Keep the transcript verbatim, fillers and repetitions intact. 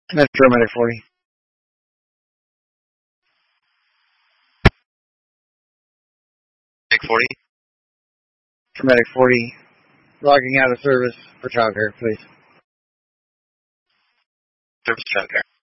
Metro Medic forty. Medic forty. Medic forty. Logging out of service for childcare, please. Service childcare.